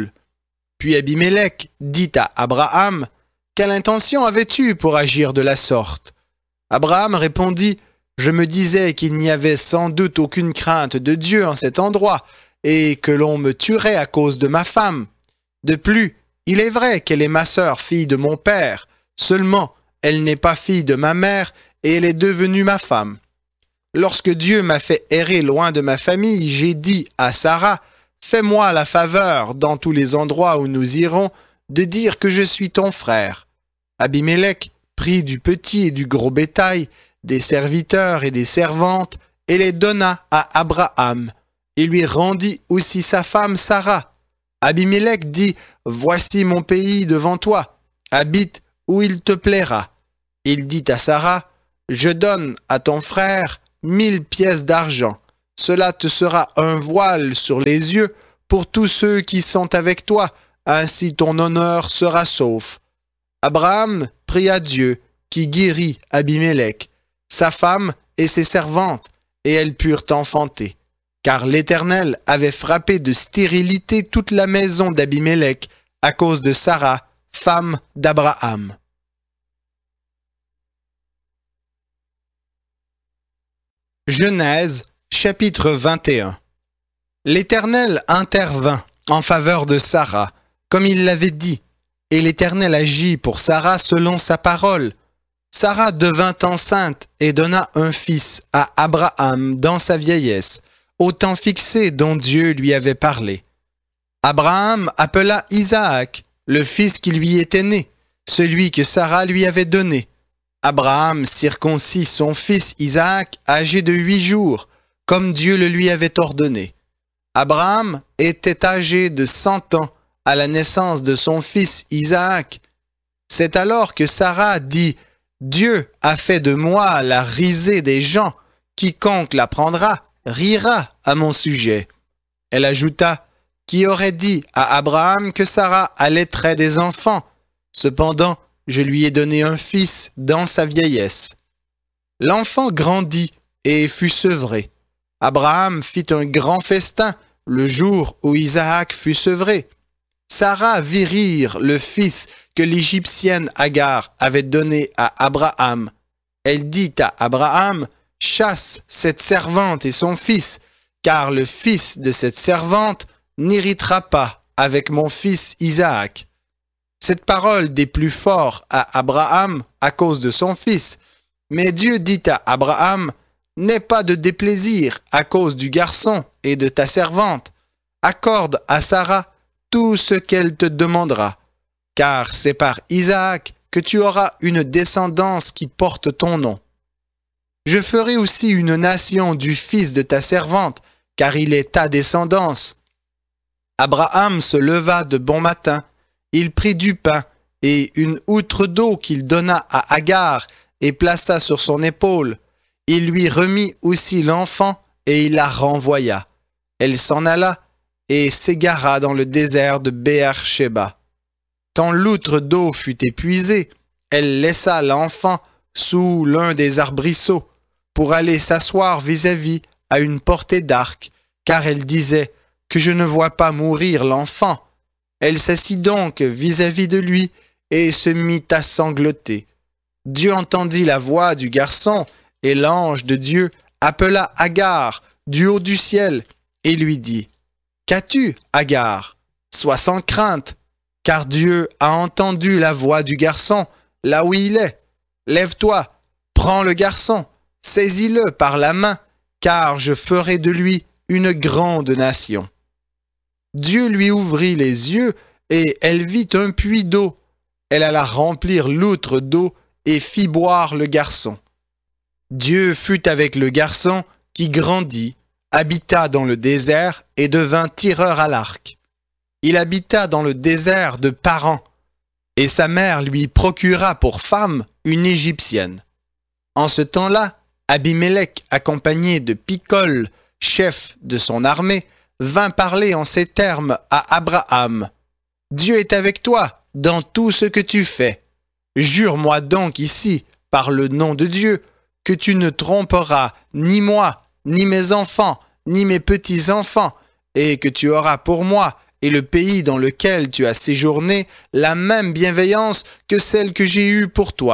Puis Abimélec dit à Abraham, « Quelle intention avais-tu pour agir de la sorte? » Abraham répondit, « Je me disais qu'il n'y avait sans doute aucune crainte de Dieu en cet endroit, et que l'on me tuerait à cause de ma femme. De plus, il est vrai qu'elle est ma sœur, fille de mon père, seulement elle n'est pas fille de ma mère, et elle est devenue ma femme. Lorsque Dieu m'a fait errer loin de ma famille, j'ai dit à Sarah, « Fais-moi la faveur, dans tous les endroits où nous irons, de dire que je suis ton frère. » Abimélec prit du petit et du gros bétail, des serviteurs et des servantes, et les donna à Abraham. Il lui rendit aussi sa femme Sarah. Abimélec dit, « Voici mon pays devant toi, habite où il te plaira. » Il dit à Sarah, « Je donne à ton frère 1000 pièces d'argent. Cela te sera un voile sur les yeux pour tous ceux qui sont avec toi, ainsi ton honneur sera sauf. Abraham pria Dieu, qui guérit Abimélec, sa femme et ses servantes, et elles purent enfanter. Car l'Éternel avait frappé de stérilité toute la maison d'Abimélec à cause de Sarah, femme d'Abraham. Genèse, chapitre 21. L'Éternel intervint en faveur de Sarah, comme il l'avait dit, et l'Éternel agit pour Sarah selon sa parole. Sarah devint enceinte et donna un fils à Abraham dans sa vieillesse, au temps fixé dont Dieu lui avait parlé. Abraham appela Isaac, le fils qui lui était né, celui que Sarah lui avait donné. Abraham circoncit son fils Isaac âgé de 8 jours, comme Dieu le lui avait ordonné. Abraham était âgé de 100 ans à la naissance de son fils Isaac. C'est alors que Sarah dit « Dieu a fait de moi la risée des gens, quiconque l'apprendra rira à mon sujet. » Elle ajouta « Qui aurait dit à Abraham que Sarah allaiterait des enfants? Cependant, je lui ai donné un fils dans sa vieillesse. » L'enfant grandit et fut sevré. Abraham fit un grand festin le jour où Isaac fut sevré. Sarah vit rire le fils que l'Égyptienne Agar avait donné à Abraham. Elle dit à Abraham, « Chasse cette servante et son fils, car le fils de cette servante n'héritera pas avec mon fils Isaac. » Cette parole déplut fort à Abraham à cause de son fils. Mais Dieu dit à Abraham, « N'aie pas de déplaisir à cause du garçon et de ta servante. Accorde à Sarah tout ce qu'elle te demandera, car c'est par Isaac que tu auras une descendance qui porte ton nom. Je ferai aussi une nation du fils de ta servante, car il est ta descendance. » Abraham se leva de bon matin, il prit du pain et une outre d'eau qu'il donna à Agar et plaça sur son épaule. Il lui remit aussi l'enfant et il la renvoya. Elle s'en alla et s'égara dans le désert de Béer-Shéba. Quand l'outre d'eau fut épuisée, elle laissa l'enfant sous l'un des arbrisseaux pour aller s'asseoir vis-à-vis à une portée d'arc, car elle disait « Que je ne vois pas mourir l'enfant. » Elle s'assit donc vis-à-vis de lui et se mit à sangloter. Dieu entendit la voix du garçon et l'ange de Dieu appela Agar du haut du ciel et lui dit « Qu'as-tu, Agar? Sois sans crainte, car Dieu a entendu la voix du garçon là où il est. Lève-toi, prends le garçon, saisis-le par la main, car je ferai de lui une grande nation. » Dieu lui ouvrit les yeux et elle vit un puits d'eau. Elle alla remplir l'outre d'eau et fit boire le garçon. Dieu fut avec le garçon qui grandit, habita dans le désert et devint tireur à l'arc. Il habita dans le désert de Paran, et sa mère lui procura pour femme une Égyptienne. En ce temps-là, Abimélec, accompagné de Picol, chef de son armée, vint parler en ces termes à Abraham. « Dieu est avec toi dans tout ce que tu fais. Jure-moi donc ici, par le nom de Dieu, que tu ne tromperas ni moi, ni mes enfants, ni mes petits-enfants, et que tu auras pour moi et le pays dans lequel tu as séjourné la même bienveillance que celle que j'ai eue pour toi. »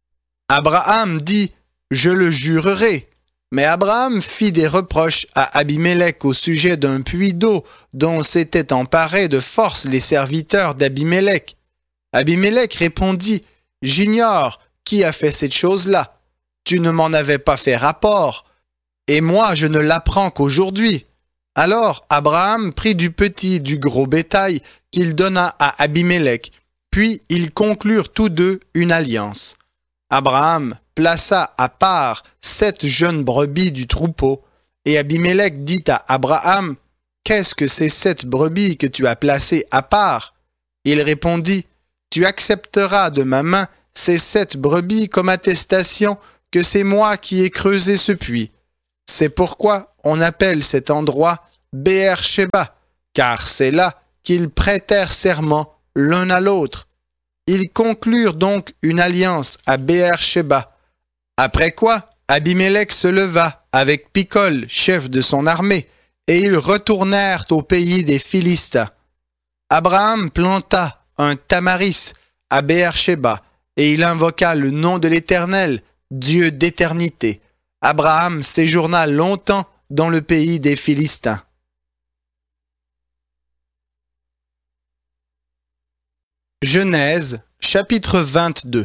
Abraham dit « Je le jurerai. » Mais Abraham fit des reproches à Abimélec au sujet d'un puits d'eau dont s'étaient emparés de force les serviteurs d'Abimélec. Abimélec répondit « J'ignore qui a fait cette chose-là. Tu ne m'en avais pas fait rapport, et moi je ne l'apprends qu'aujourd'hui. » Alors Abraham prit du petit et du gros bétail qu'il donna à Abimélec, puis ils conclurent tous deux une alliance. Abraham plaça à part 7 jeunes brebis du troupeau, et Abimélec dit à Abraham, « Qu'est-ce que ces 7 brebis que tu as placées à part ?» Il répondit, « Tu accepteras de ma main ces 7 brebis comme attestation que c'est moi qui ai creusé ce puits. C'est pourquoi on appelle cet endroit Beer-Sheba, car c'est là qu'ils prêtèrent serment l'un à l'autre. Ils conclurent donc une alliance à Beer-Sheba. Après quoi, Abimélec se leva avec Picol, chef de son armée, et ils retournèrent au pays des Philistins. Abraham planta un tamaris à Beer-Sheba, et il invoqua le nom de l'Éternel, Dieu d'éternité. Abraham séjourna longtemps dans le pays des Philistins. Genèse, chapitre 22.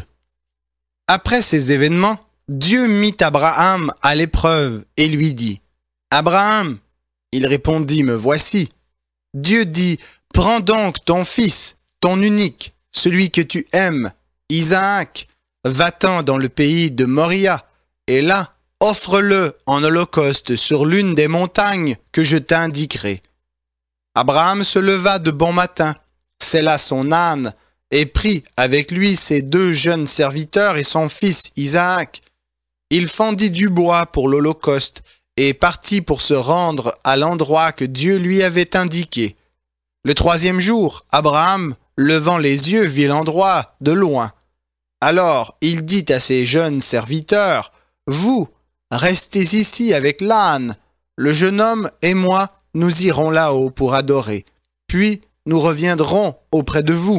Après ces événements, Dieu mit Abraham à l'épreuve et lui dit « Abraham !» Il répondit « Me voici !» Dieu dit « Prends donc ton fils, ton unique, celui que tu aimes, Isaac, va-t'en dans le pays de Moria, et là, offre-le en holocauste sur l'une des montagnes que je t'indiquerai. » Abraham se leva de bon matin, sella son âne, et prit avec lui ses 2 jeunes serviteurs et son fils Isaac. Il fendit du bois pour l'holocauste et partit pour se rendre à l'endroit que Dieu lui avait indiqué. Le 3e jour, Abraham, levant les yeux, vit l'endroit de loin. Alors il dit à ses jeunes serviteurs, « Vous, restez ici avec l'âne. Le jeune homme et moi, nous irons là-haut pour adorer. Puis nous reviendrons auprès de vous. »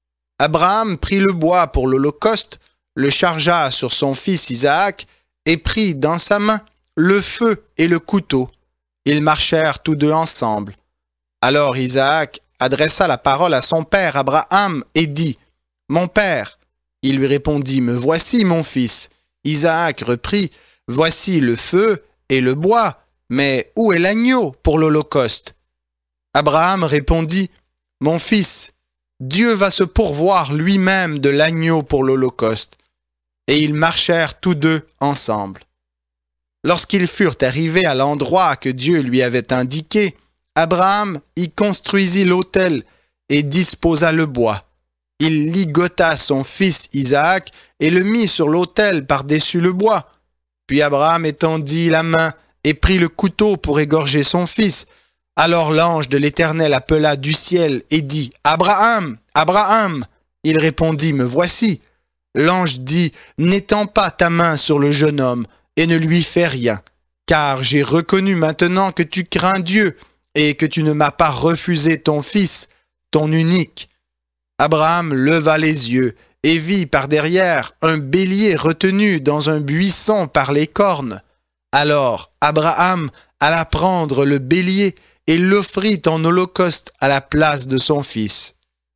Abraham prit le bois pour l'holocauste, le chargea sur son fils Isaac et prit dans sa main le feu et le couteau. Ils marchèrent tous 2 ensemble. Alors Isaac adressa la parole à son père Abraham et dit « Mon père !» Il lui répondit « Me voici, mon fils. » Isaac reprit « Voici le feu et le bois, mais où est l'agneau pour l'holocauste ?» Abraham répondit « Mon fils, Dieu va se pourvoir lui-même de l'agneau pour l'holocauste. » Et ils marchèrent tous 2 ensemble. Lorsqu'ils furent arrivés à l'endroit que Dieu lui avait indiqué, Abraham y construisit l'autel et disposa le bois. Il ligota son fils Isaac et le mit sur l'autel par-dessus le bois. Puis Abraham étendit la main et prit le couteau pour égorger son fils. Alors l'ange de l'Éternel appela du ciel et dit « Abraham, Abraham !» Il répondit « Me voici !» L'ange dit « N'étends pas ta main sur le jeune homme et ne lui fais rien, car j'ai reconnu maintenant que tu crains Dieu et que tu ne m'as pas refusé ton fils, ton unique. » Abraham leva les yeux et vit par derrière un bélier retenu dans un buisson par les cornes. Alors Abraham alla prendre le bélier et l'offrit en holocauste à la place de son fils.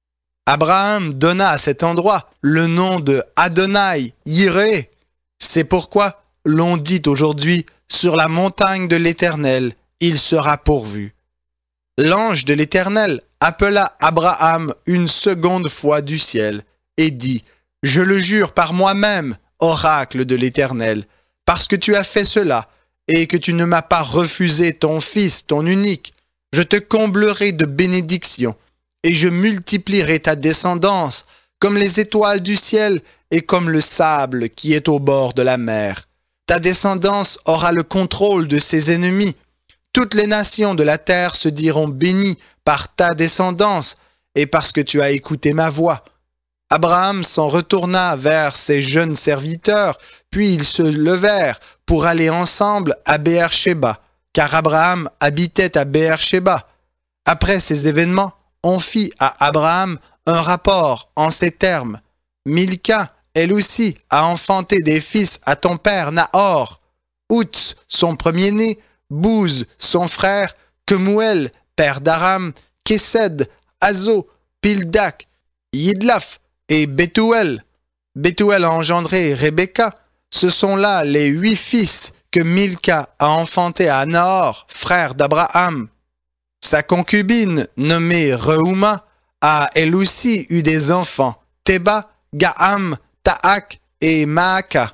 Abraham donna à cet endroit le nom de Adonai Yireh. C'est pourquoi l'on dit aujourd'hui « Sur la montagne de l'Éternel, il sera pourvu ». L'ange de l'Éternel appela Abraham une seconde fois du ciel et dit « Je le jure par moi-même, oracle de l'Éternel, parce que tu as fait cela et que tu ne m'as pas refusé ton fils, ton unique, je te comblerai de bénédictions et je multiplierai ta descendance comme les étoiles du ciel et comme le sable qui est au bord de la mer. Ta descendance aura le contrôle de ses ennemis. Toutes les nations de la terre se diront bénies par ta descendance et parce que tu as écouté ma voix. » Abraham s'en retourna vers ses jeunes serviteurs, puis ils se levèrent pour aller ensemble à Beer-Sheba, car Abraham habitait à Beer-Sheba. Après ces événements, on fit à Abraham un rapport en ces termes. « Milca, elle aussi, a enfanté des fils à ton père Nahor. Outs, son premier-né, Bouz, son frère, Kemuel, père d'Aram, Kesed, Azo, Pildak, Yidlaf et Bethuel. Bethuel a engendré Rebecca. Ce sont là les 8 fils que Milca a enfantés à Nahor, frère d'Abraham. Sa concubine, nommée Reuma, a elle aussi eu des enfants, Théba, Gaham, Taak et Maaka.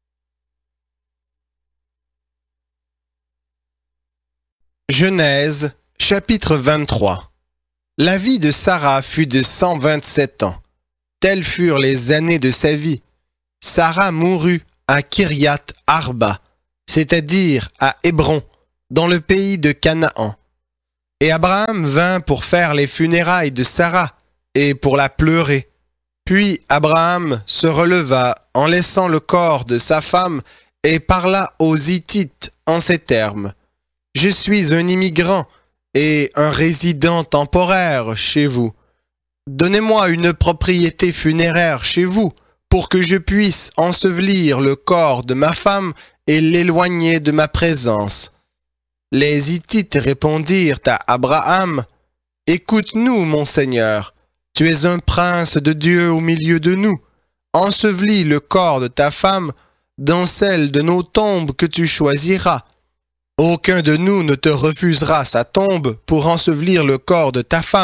Genèse, chapitre 23. La vie de Sarah fut de 127 ans. Telles furent les années de sa vie. Sarah mourut à Kiriath Arba. c'est-à-dire à Hébron, dans le pays de Canaan. Et Abraham vint pour faire les funérailles de Sarah et pour la pleurer. Puis Abraham se releva en laissant le corps de sa femme et parla aux Hittites en ces termes. « Je suis un immigrant et un résident temporaire chez vous. Donnez-moi une propriété funéraire chez vous pour que je puisse ensevelir le corps de ma femme et l'éloigner de ma présence. » Les Hittites répondirent à Abraham, « Écoute-nous, mon Seigneur, tu es un prince de Dieu au milieu de nous. Ensevelis le corps de ta femme dans celle de nos tombes que tu choisiras. Aucun de nous ne te refusera sa tombe pour ensevelir le corps de ta femme. »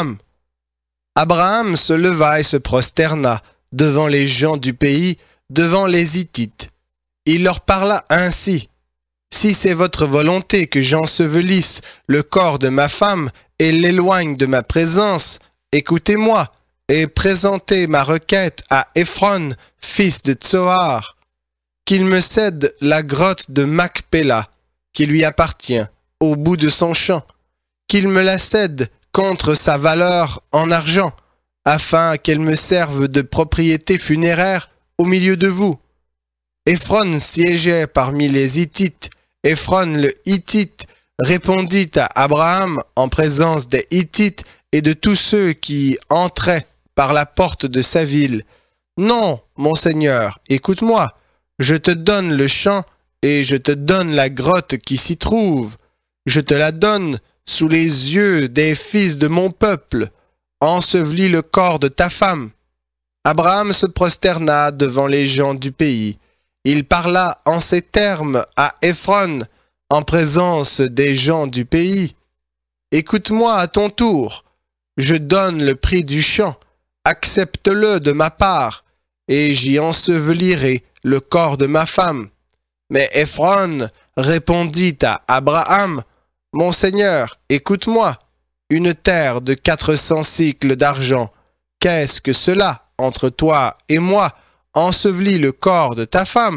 Abraham se leva et se prosterna devant les gens du pays, devant les Hittites. Il leur parla ainsi. « Si c'est votre volonté que j'ensevelisse le corps de ma femme et l'éloigne de ma présence, écoutez-moi et présentez ma requête à Éphron, fils de Tsohar, qu'il me cède la grotte de Macpéla, qui lui appartient, au bout de son champ, qu'il me la cède contre sa valeur en argent, afin qu'elle me serve de propriété funéraire au milieu de vous. » Éphron siégeait parmi les Hittites. Éphron le Hittite répondit à Abraham en présence des Hittites et de tous ceux qui entraient par la porte de sa ville. « Non, mon Seigneur, écoute-moi, je te donne le champ et je te donne la grotte qui s'y trouve. Je te la donne sous les yeux des fils de mon peuple. Ensevelis le corps de ta femme. » Abraham se prosterna devant les gens du pays. Il parla en ces termes à Éphron, en présence des gens du pays. « Écoute-moi à ton tour, je donne le prix du champ, accepte-le de ma part, et j'y ensevelirai le corps de ma femme. » Mais Éphron répondit à Abraham, « Mon Seigneur, écoute-moi, une terre de 400 cycles d'argent, qu'est-ce que cela entre toi et moi? Ensevelis le corps de ta femme. »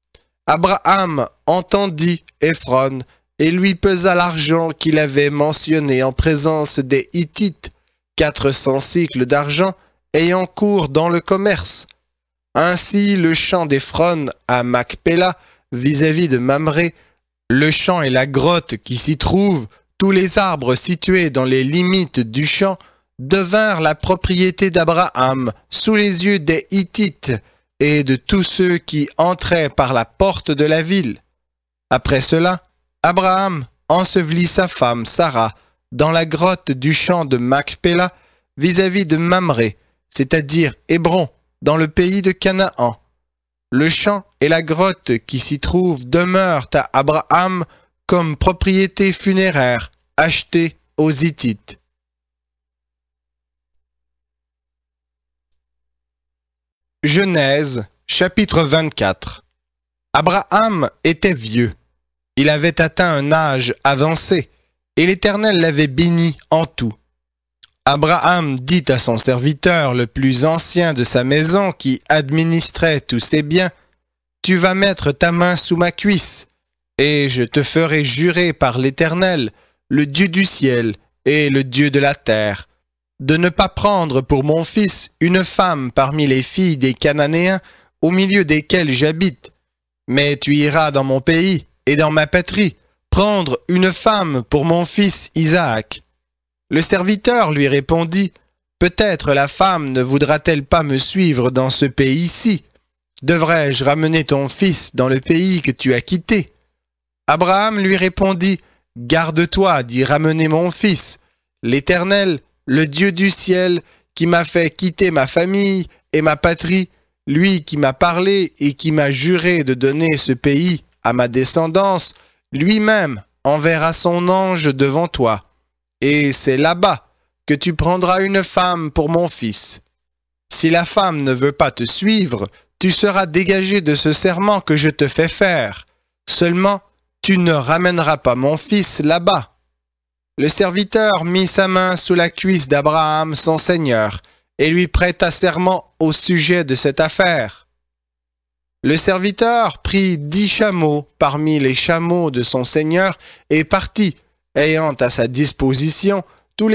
Abraham entendit Éphron et lui pesa l'argent qu'il avait mentionné en présence des Hittites, 400 cycles d'argent ayant cours dans le commerce. Ainsi le champ d'Éphron à Macpéla, vis-à-vis de Mamré, le champ et la grotte qui s'y trouvent, tous les arbres situés dans les limites du champ, devinrent la propriété d'Abraham sous les yeux des Hittites et de tous ceux qui entraient par la porte de la ville. Après cela, Abraham ensevelit sa femme Sarah dans la grotte du champ de Macpéla vis-à-vis de Mamré, c'est-à-dire Hébron, dans le pays de Canaan. Le champ et la grotte qui s'y trouvent demeurent à Abraham comme propriété funéraire achetée aux Hittites. Genèse, chapitre 24. Abraham était vieux. Il avait atteint un âge avancé, et l'Éternel l'avait béni en tout. Abraham dit à son serviteur le plus ancien de sa maison qui administrait tous ses biens, « Tu vas mettre ta main sous ma cuisse, et je te ferai jurer par l'Éternel, le Dieu du ciel et le Dieu de la terre, de ne pas prendre pour mon fils une femme parmi les filles des Cananéens au milieu desquels j'habite. Mais tu iras dans mon pays et dans ma patrie prendre une femme pour mon fils Isaac. » Le serviteur lui répondit, « Peut-être la femme ne voudra-t-elle pas me suivre dans ce pays-ci? Devrais-je ramener ton fils dans le pays que tu as quitté? » Abraham lui répondit, « Garde-toi d'y ramener mon fils. L'Éternel, le Dieu du ciel, qui m'a fait quitter ma famille et ma patrie, lui qui m'a parlé et qui m'a juré de donner ce pays à ma descendance, lui-même enverra son ange devant toi. Et c'est là-bas que tu prendras une femme pour mon fils. Si la femme ne veut pas te suivre, tu seras dégagé de ce serment que je te fais faire. Seulement, tu ne ramèneras pas mon fils là-bas. » Le serviteur mit sa main sous la cuisse d'Abraham, son seigneur, et lui prêta serment au sujet de cette affaire. Le serviteur prit 10 chameaux parmi les chameaux de son seigneur et partit, ayant à sa disposition